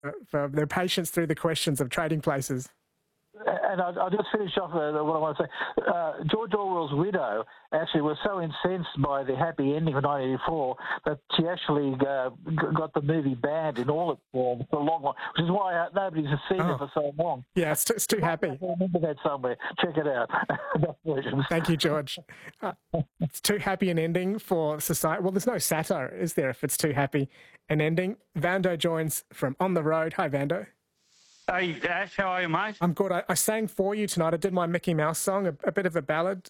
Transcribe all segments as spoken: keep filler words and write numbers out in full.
uh, for their patience through the questions of Trading Places. And I'll, I'll just finish off uh, what I want to say. Uh, George Orwell's widow actually was so incensed by the happy ending of nineteen eighty-four that she actually uh, got the movie banned in all its forms for a long one, which is why uh, nobody's seen Oh. it for so long. Yeah, it's too, it's too happy. I remember that somewhere. Check it out. Thank you, George. Uh, it's too happy an ending for society. Well, there's no satire, is there, if it's too happy an ending? Vando joins from On the Road. Hi, Vando. Hey, Ash, how are you, mate? I'm good. I, I sang for you tonight. I did my Mickey Mouse song, a, a bit of a ballad.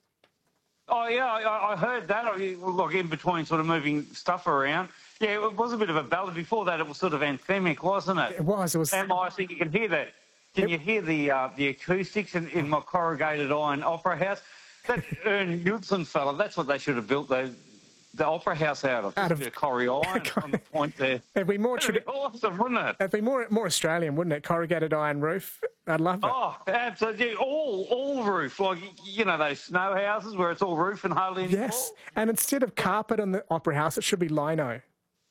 Oh, yeah, I, I heard that, like, in between sort of moving stuff around. Yeah, it was a bit of a ballad. Before that, it was sort of anthemic, wasn't it? It was. It was. And I think you can hear that. Can it, you hear the uh, the acoustics in, in my corrugated iron opera house? That Ern Knudsen fella, that's what they should have built the, the opera house out of. Out of a corrie iron on the point there. It'd be more That'd be awesome, wouldn't it? It'd be more more Australian, wouldn't it? Corrugated iron roof. I'd love it. Oh, absolutely. All all roof. Like, you know, those snow houses where it's all roof and hardly any Yes. wall? And instead of carpet on the opera house, it should be lino.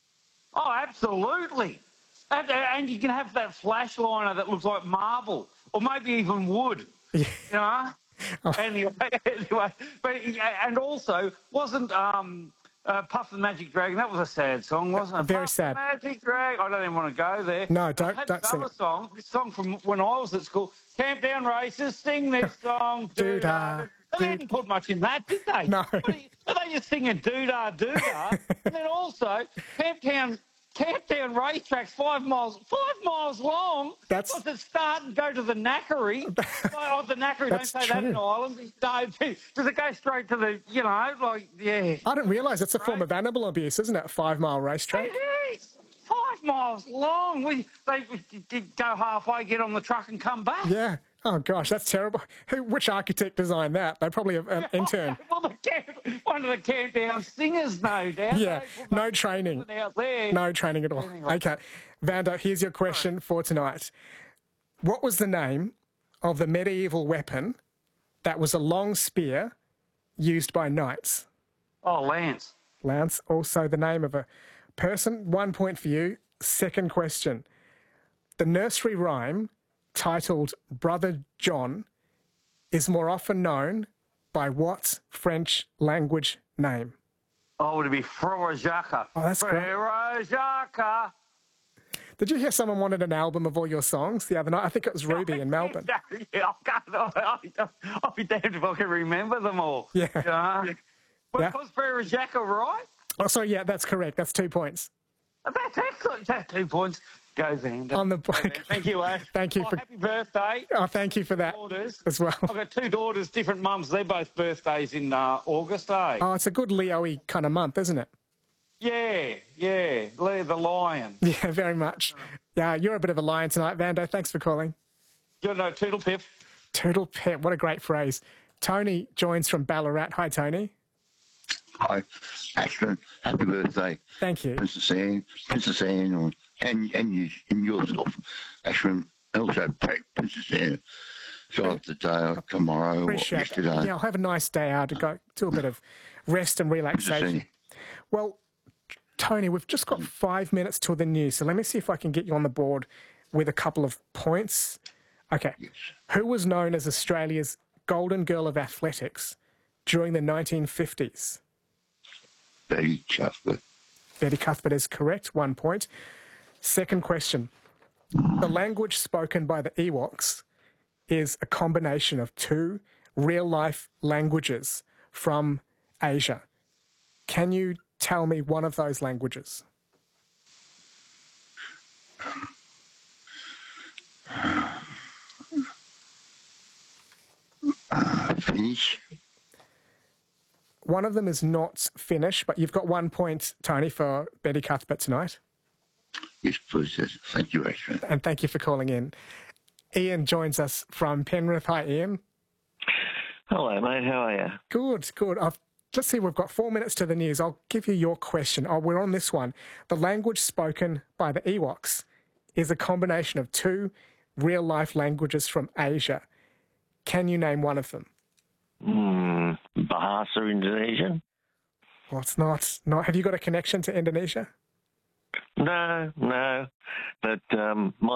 Oh, absolutely. And, and you can have that flash liner that looks like marble, or maybe even wood. Yeah. You know? Oh. Anyway, anyway, but and also wasn't um, uh, Puff the Magic Dragon? That was a sad song, wasn't it? Very Puff sad. The Magic Dragon. I don't even want to go there. No, don't- I had don't sing another it. song. This song from when I was at school. Camp Down Racers, sing this song. Doo-dah, They didn't put much in that, did they? No. What are you- Are they just singing doo-dah, doo-dah? And then also, Camp Town, Camp Town racetracks five miles, five miles long. That's- Got to start and go to the Knackery. Oh, the Knackery, don't That's say that in true. Ireland. No, does it go straight to the, you know, like, yeah. I didn't realise it's a form of animal abuse, isn't it? A five-mile racetrack. It is. Five miles long. We, they did go halfway, get on the truck and come back. Yeah. Oh, gosh, that's terrible. Who? Which architect designed that? They probably have an intern. Well, the camp, one of the Camp Down singers, no doubt. Yeah, They- no training. Out there. No training at all. Anyway. Okay. Vando, here's your question for tonight. What was the name of the medieval weapon that was a long spear used by knights? Oh, Lance. Lance, also the name of a person. One point for you. Second question. The nursery rhyme titled Brother John is more often known by what French language name? Oh, would it be Frere Jacques? Oh, that's great. Frere Jacques. Did you hear someone wanted an album of all your songs the other night? I think it was Ruby in Melbourne. Yeah, I can't, I'll be damned if I can remember them all. Yeah. You know? But Yeah. was Frere Jacques right? Oh, sorry, yeah, that's correct. That's two points. That's excellent. That's two points. Go, Xander. On the Thank you, Ash. Thank you Oh, for- happy birthday. Oh, thank you for that Daughters. as well. I've got two daughters, different mums. They're both birthdays in uh, August, eh? Oh, it's a good Leo-y kind of month, isn't it? Yeah, yeah. Leo the Lion. Yeah, very much. Yeah, you're a bit of a lion tonight, Vando. Thanks for calling. You know, Toodle Pip. Turtle pet, what a great phrase. Tony joins from Ballarat. Hi, Tony. Hi, Ashton. Happy birthday, Thank you. Princess Anne, Princess Anne, or, and and you and yourself, Ashton. Also, Princess Anne. So off today, or tomorrow, or Appreciate that. yesterday. Yeah, I'll have a nice day out to go do a bit of rest and Princess relaxation. Anne. Well, Tony, we've just got five minutes till the news, so let me see if I can get you on the board with a couple of points. Okay. Yes. Who was known as Australia's Golden Girl of Athletics during the nineteen fifties? Betty Cuthbert. Betty Cuthbert is correct, one point. Second question. The language spoken by the Ewoks is a combination of two real-life languages from Asia. Can you tell me one of those languages? Uh, Finnish. One of them is not Finnish, but you've got one point, Tony, for Betty Cuthbert tonight. Yes, please. Yes. Thank you, Ashton. And thank you for calling in. Ian joins us from Penrith. Hi, Ian. Hello, mate. How are you? Good, good. I've, let's see, we've got four minutes to the news. I'll give you your question. Oh, we're on this one. The language spoken by the Ewoks is a combination of two real-life languages from Asia. Can you name one of them? Hmm, Bahasa Indonesian? Well, it's not. Not. Have you got a connection to Indonesia? No, no. But um, my